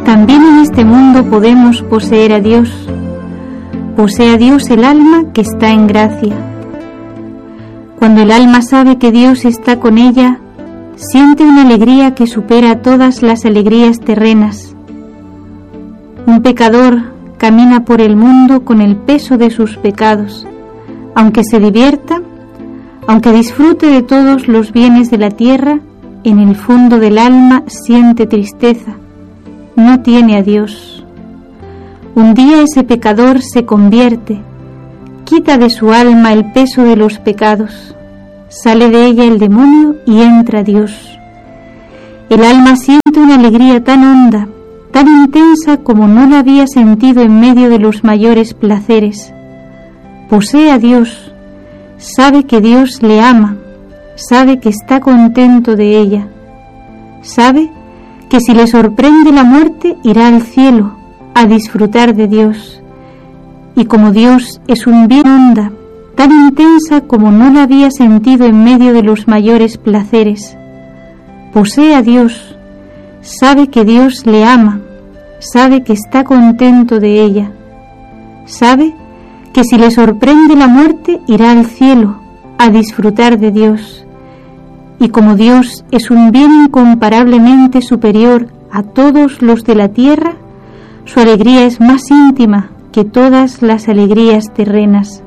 También en este mundo podemos poseer a Dios. Posee a Dios el alma que está en gracia. Cuando el alma sabe que Dios está con ella, siente una alegría que supera todas las alegrías terrenas. Un pecador camina por el mundo con el peso de sus pecados. Aunque se divierta, aunque disfrute de todos los bienes de la tierra, en el fondo del alma siente tristeza. No tiene a Dios. Un día ese pecador se convierte, quita de su alma el peso de los pecados, sale de ella el demonio y entra Dios. El alma siente una alegría tan honda, tan intensa como no la había sentido en medio de los mayores placeres. Posee a Dios, sabe que Dios le ama, sabe que está contento de ella, sabe que si le sorprende la muerte irá al cielo a disfrutar de Dios. Y como Dios es un bien honda, tan intensa como no la había sentido en medio de los mayores placeres, posee a Dios, sabe que Dios le ama, sabe que está contento de ella, sabe que si le sorprende la muerte irá al cielo a disfrutar de Dios. Y como Dios es un bien incomparablemente superior a todos los de la tierra, su alegría es más íntima que todas las alegrías terrenas.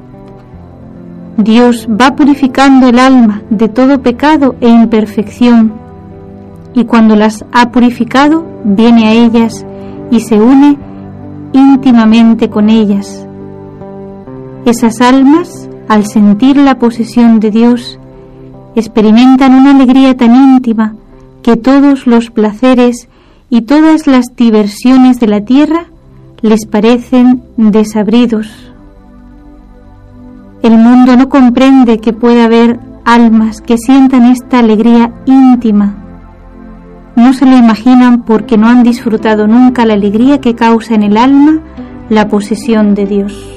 Dios va purificando el alma de todo pecado e imperfección, y cuando las ha purificado, viene a ellas y se une íntimamente con ellas. Esas almas, al sentir la posesión de Dios, experimentan una alegría tan íntima que todos los placeres y todas las diversiones de la tierra les parecen desabridos. El mundo no comprende que pueda haber almas que sientan esta alegría íntima. No se lo imaginan porque no han disfrutado nunca la alegría que causa en el alma la posesión de Dios.